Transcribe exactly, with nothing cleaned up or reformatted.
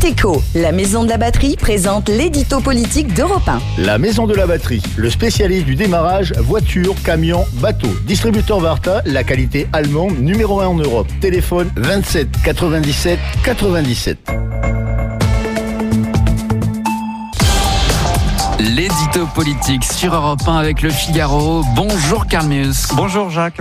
Eco, la maison de la batterie, présente l'édito politique d'Europe un. La maison de la batterie, le spécialiste du démarrage, voiture, camion, bateau. Distributeur Varta, la qualité allemande numéro un en Europe. Téléphone vingt-sept quatre-vingt-dix-sept quatre-vingt-dix-sept. L'édito politique sur Europe un avec Le Figaro. Bonjour Carl Meus. Bonjour Jacques.